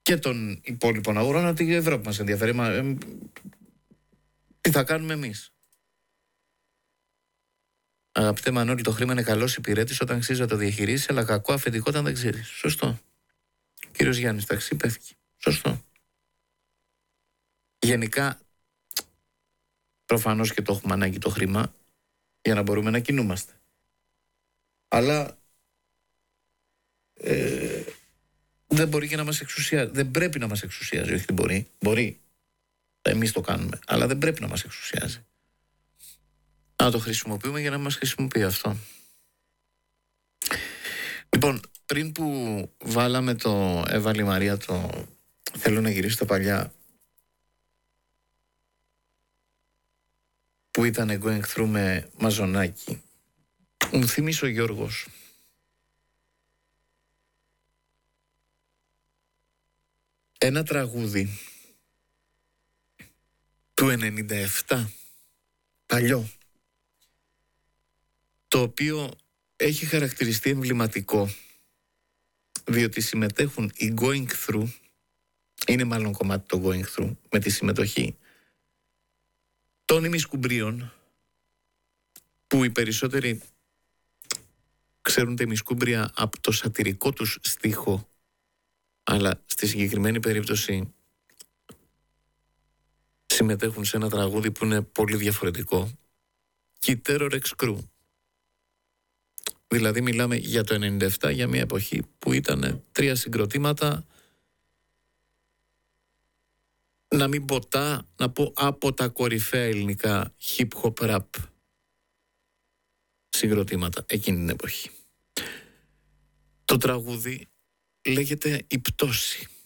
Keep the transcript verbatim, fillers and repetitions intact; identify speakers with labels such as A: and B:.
A: και των υπόλοιπων αγορών, αλλά την Ευρώπη μας ενδιαφέρει. Μα, ε, τι θα κάνουμε εμείς? Αγαπητέ Μανώλη, το χρήμα είναι καλός υπηρέτης όταν αξίζει να το διαχειρίσει, αλλά κακό αφεντικό όταν δεν ξέρει. Σωστό. Κύριος Γιάννης, ταξί, πέφτει. Σωστό. Γενικά, προφανώς και το έχουμε ανάγκη το χρήμα για να μπορούμε να κινούμαστε. Αλλά ε, δεν μπορεί και να μας εξουσιάζει. Δεν πρέπει να μας εξουσιάζει. Όχι, δεν μπορεί. Μπορεί. Εμείς το κάνουμε. Αλλά δεν πρέπει να μας εξουσιάζει. Να το χρησιμοποιούμε για να μας χρησιμοποιεί αυτό. Λοιπόν, πριν που βάλαμε το, έβαλε η Μαρία το θέλω να γυρίσω τα παλιά, που ήταν going through με Μαζονάκι, μου θύμισε ο Γιώργος ένα τραγούδι του ενενήντα επτά, παλιό, το οποίο έχει χαρακτηριστεί εμβληματικό, διότι συμμετέχουν οι Going Through, είναι μάλλον κομμάτι το Going Through, με τη συμμετοχή των ημισκουμπρίων, που οι περισσότεροι ξέρουν τα ημισκούμπρια από το σατυρικό τους στίχο, αλλά στη συγκεκριμένη περίπτωση συμμετέχουν σε ένα τραγούδι που είναι πολύ διαφορετικό, και η Terror X Crew. Δηλαδή μιλάμε για το ενενήντα επτά, για μια εποχή που ήταν τρία συγκροτήματα, να μην ποτά, να πω από τα κορυφαία ελληνικά hip-hop rap συγκροτήματα εκείνη την εποχή. Το τραγούδι λέγεται «Η πτώση».